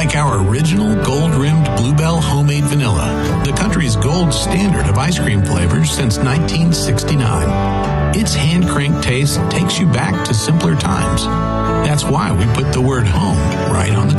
like our original gold-rimmed Bluebell homemade vanilla, the country's gold standard of ice cream flavors since 1969. Its hand-cranked taste takes you back to simpler times. That's why we put the word home right on the